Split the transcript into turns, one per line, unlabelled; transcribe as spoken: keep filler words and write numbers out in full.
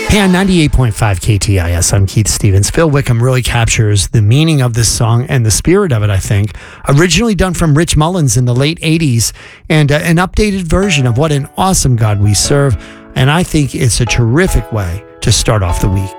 Hey, on ninety-eight point five K T I S, I'm Keith Stevens. Phil Wickham really captures the meaning of this song and the spirit of it, I think. Originally done from Rich Mullins in the late eighties, and uh, an updated version of what an awesome God we serve. And I think it's a terrific way to start off the week.